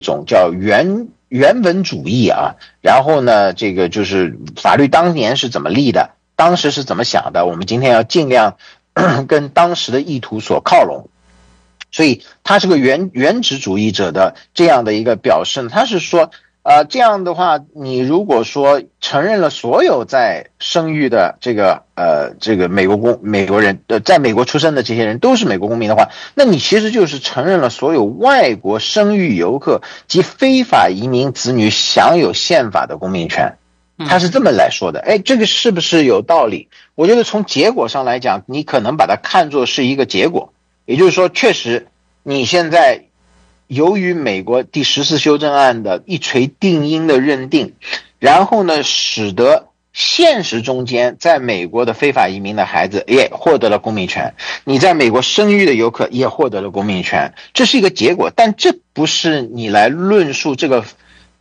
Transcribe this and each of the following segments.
种叫原文主义啊，然后呢，这个就是法律当年是怎么立的，当时是怎么想的，我们今天要尽量跟当时的意图所靠拢。所以他是个原始主义者的这样的一个表示，他是说这样的话，你如果说承认了所有在生育的这个美国人在美国出生的这些人都是美国公民的话，那你其实就是承认了所有外国生育游客及非法移民子女享有宪法的公民权。他是这么来说的。这个是不是有道理？我觉得从结果上来讲，你可能把它看作是一个结果，也就是说，确实你现在由于美国第14修正案的一锤定音的认定，然后呢，使得现实中间在美国的非法移民的孩子也获得了公民权，你在美国生育的游客也获得了公民权，这是一个结果。但这不是你来论述这个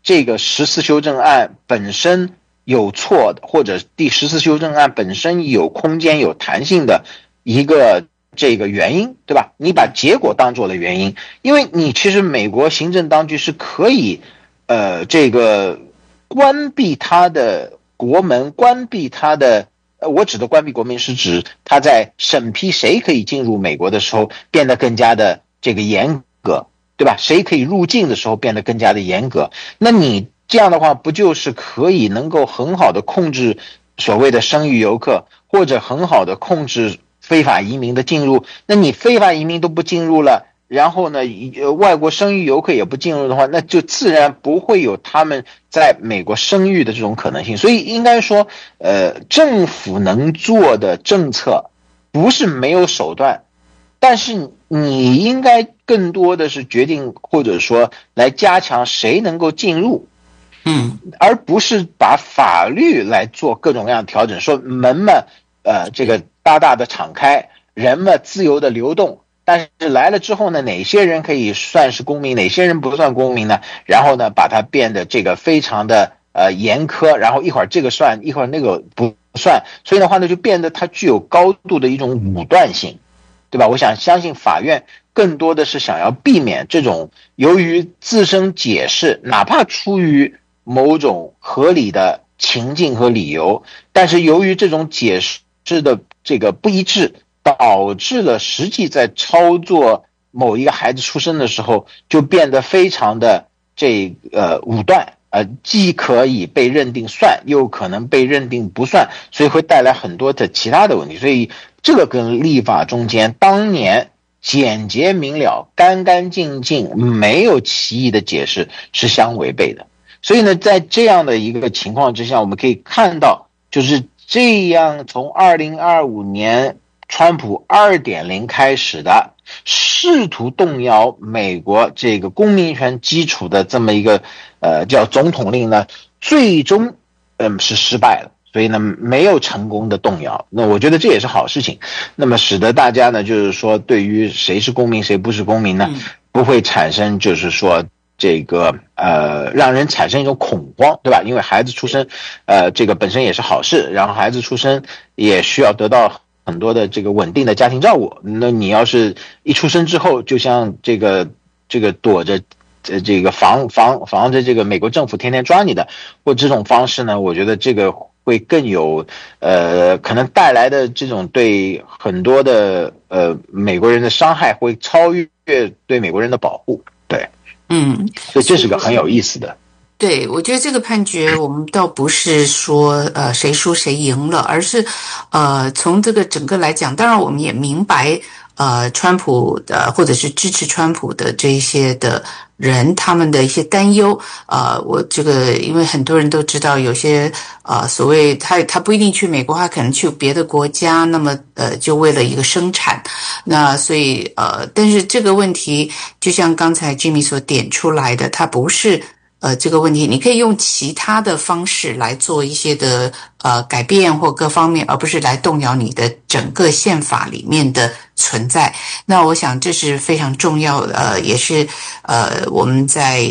14修正案本身有错的，或者第14修正案本身有空间有弹性的一个这个原因，对吧？你把结果当作了原因，因为你其实美国行政当局是可以这个关闭他的国门，关闭他的我指的关闭国门是指他在审批谁可以进入美国的时候变得更加的这个严格，对吧？谁可以入境的时候变得更加的严格，那你这样的话不就是可以能够很好的控制所谓的生育游客，或者很好的控制非法移民的进入？那你非法移民都不进入了，然后呢外国生育游客也不进入的话，那就自然不会有他们在美国生育的这种可能性。所以应该说政府能做的政策不是没有手段，但是你应该更多的是决定或者说来加强谁能够进入，而不是把法律来做各种各样的调整，说门嘛这个大大的敞开，人们自由的流动，但是来了之后呢，哪些人可以算是公民，哪些人不算公民呢？然后呢，把它变得这个非常的严苛，然后一会儿这个算，一会儿那个不算，所以的话呢，就变得它具有高度的一种武断性，对吧？我相信法院更多的是想要避免这种由于自身解释，哪怕出于某种合理的情境和理由，但是由于这种解释的这个不一致，导致了实际在操作某一个孩子出生的时候就变得非常的武断，既可以被认定算，又可能被认定不算，所以会带来很多的其他的问题。所以这个跟立法中间当年简洁明了、干干净净、没有歧义的解释是相违背的。所以呢，在这样的一个情况之下，我们可以看到，就是这样从2025年川普 2.0 开始的试图动摇美国这个公民权基础的这么一个叫总统令呢，最终是失败了。所以呢，没有成功的动摇，那我觉得这也是好事情。那么使得大家呢，就是说对于谁是公民谁不是公民呢，不会产生就是说这个让人产生一种恐慌，对吧？因为孩子出生这个本身也是好事，然后孩子出生也需要得到很多的这个稳定的家庭照顾。那你要是一出生之后就像这个躲着这个防着这个美国政府天天抓你的，或这种方式呢，我觉得这个会更有可能带来的这种对很多的美国人的伤害会超越对美国人的保护。对，所以这是个很有意思的。 对，我觉得这个判决我们倒不是说谁输谁赢了，而是从这个整个来讲，当然我们也明白川普的或者是支持川普的这一些的人他们的一些担忧。我这个因为很多人都知道有些所谓他不一定去美国，他可能去别的国家，那么就为了一个生产，那所以但是这个问题就像刚才 Jimmy 所点出来的，它不是这个问题，你可以用其他的方式来做一些的改变或各方面，而不是来动摇你的整个宪法里面的存在。那我想这是非常重要的，也是我们在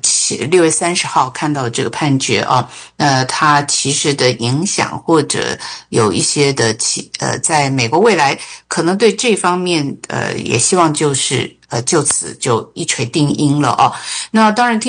6月30号看到这个判决啊，它其实的影响或者有一些的在美国未来可能对这方面也希望就是就此就一锤定音了哦。那当然。